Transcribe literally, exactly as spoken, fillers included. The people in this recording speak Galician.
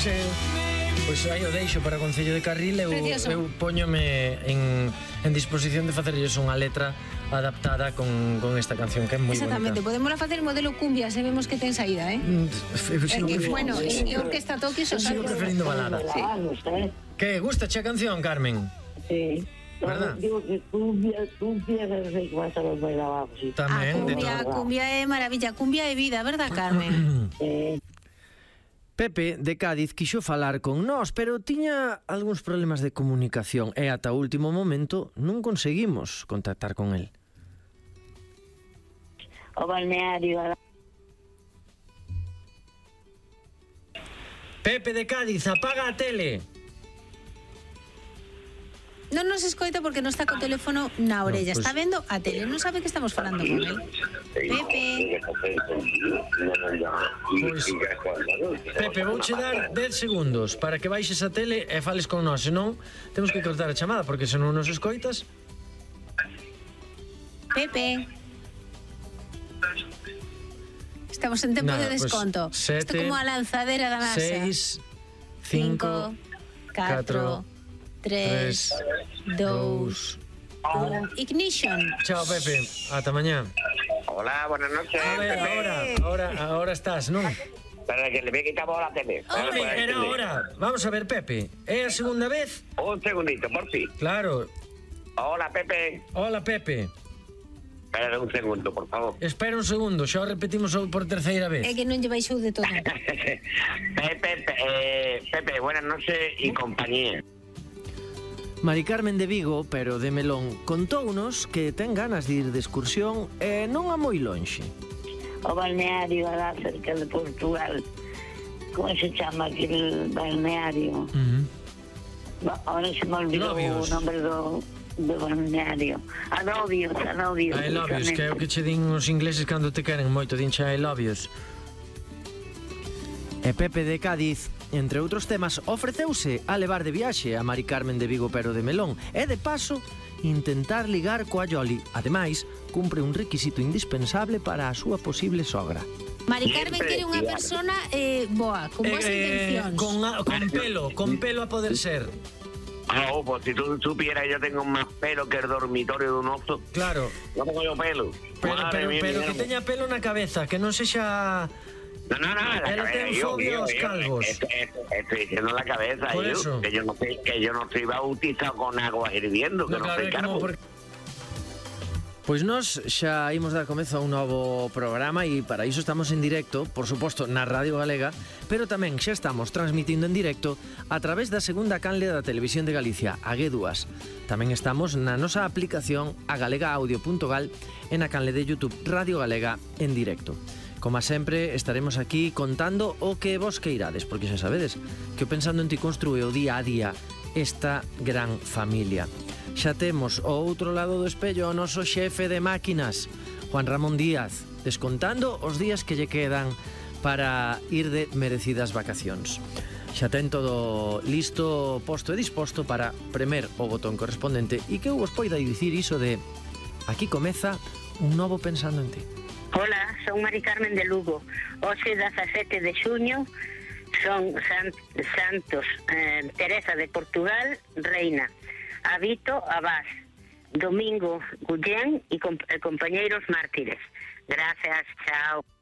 hoxe pois aí o deixo para o Concello de Carril. Eu, eu póñome en, en disposición de facerlles unha letra adaptada con, con esta canción que é moi bonita. Exactamente, podemos facer modelo cumbia, se vemos que ten saída, eh? Mm, é que, bueno, en Orquesta Tokio eu sigo preferindo balada. Sí. Que, gusta che a canción, Carmen? Sí. ¿Verdad? Digo que cumbia, cumbia, no sei que vas a los bailar, sí. Tamén, ah, cumbia, cumbia é maravilla, cumbia é vida, verdad, Carmen? Eh... Pepe, de Cádiz, quixo falar con nós, pero tiña algúns problemas de comunicación e ata o último momento non conseguimos contactar con el. O balneario... Pepe de Cádiz, apaga a tele. Non nos escoita porque non está co teléfono na orella, no, pues... está vendo a tele, non sabe que estamos falando con el. Pepe. Pues, Pepe, vouche dar dez segundos para que baixes a tele e fales con nós, senón temos que cortar a chamada porque se non nos escoitas. Pepe. Estamos en tempo Nada, de desconto. Pues, sete, isto como a lanzadera da NASA. seis, cinco, catro, tres, dos, un. Ignition. Chao, Pepe. Hasta mañana. Hola, buenas noches. A ver, ahora, ahora, ahora estás, ¿no? Para que le ve quitado la tele. Hombre, era ahora. Vamos a ver, Pepe. ¿Es la segunda vez? Un segundito, por fin. Claro. Hola, Pepe. Hola, Pepe. Espera un segundo, por favor. Espera un segundo, xa o repetimos por terceira vez. É que non lleváis de todo. Pepe, eh, Pepe, buenas noches y compañía. Mari Carmen de Vigo, pero de Melón, contounos que ten ganas de ir de excursión e non a moi lonxe. O balneario alá cerca de Portugal. Como se chama aquel balneario? Uh-huh. Ahora se me olvidou o nombre do, do balneario. Anobios, Anobios. I love yous, que é o que che din os ingleses cando te queren moito, dinche I love yous. E Pepe de Cádiz, entre outros temas, ofreceuse a levar de viaxe a Mari Carmen de Vigo pero de Melón e, de paso, intentar ligar coa Yoli. Ademais, cumpre un requisito indispensable para a súa posible sogra. Mari Carmen quere unha persona eh, boa, con boas eh, intencións. Con, a, con pelo, con pelo a poder ser. No, pues si tú supieras, yo tengo más pelo que el dormitorio de un oso. Claro. No tengo yo pelo. Pero, pero, mía, pero que teña pelo na cabeza, que non sexa... No, no, no, la Ela ten fobia aos calvos. Estoy diciendo la cabeza, yo, que yo no estoy, que yo no estoy bautizado con agua hirviendo, que no, no claro, estoy calvo. Por... Pois nós xa imos dar comezo a un novo programa e para iso estamos en directo, por suposto, na Radio Galega, pero tamén xa estamos transmitindo en directo a través da segunda canle da Televisión de Galicia, a G dúas. Tamén estamos na nosa aplicación a galega audio punto gal e na canle de YouTube Radio Galega en directo. Como sempre, estaremos aquí contando o que vos queirades, porque xa sabedes que o Pensando en Ti construe o día a día esta gran familia. Xa temos ao outro lado do espello o noso xefe de máquinas, Juan Ramón Díaz, descontando os días que lle quedan para ir de merecidas vacacións. Xa ten todo listo, posto e disposto para premer o botón correspondente e que eu vos poida dicir iso de aquí comeza un novo Pensando en Ti. Hola, son Mari Carmen de Lugo. Hoxe, dezasete de xuño, son san, santos eh, Teresa de Portugal, reina, Avito Abás, Domingo Gullén e comp compañeiros mártires. Gracias, chao.